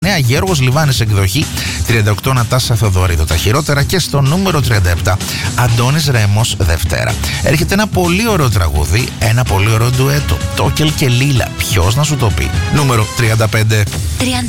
29 Γιώργος Λιβάνης εκδοχή, 38 Νατάσα Θεοδωρίδου τα χειρότερα και στο νούμερο 37 Αντώνης Ρέμος Δευτέρα. Έρχεται ένα πολύ ωραίο τραγούδι, ένα πολύ ωραίο ντουέτο. Τόκελ και Λίλα, ποιος να σου το πει. Νούμερο 35.